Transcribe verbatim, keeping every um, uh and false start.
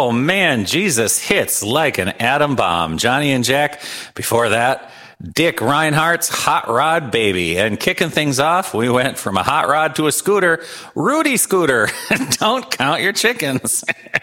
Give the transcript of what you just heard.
Oh man, Jesus hits like an atom bomb. Johnny and Jack. Before that, Dick Reinhardt's Hot Rod Baby. And kicking things off, we went from a hot rod to a scooter. Rudy Scooter. Don't count your chickens.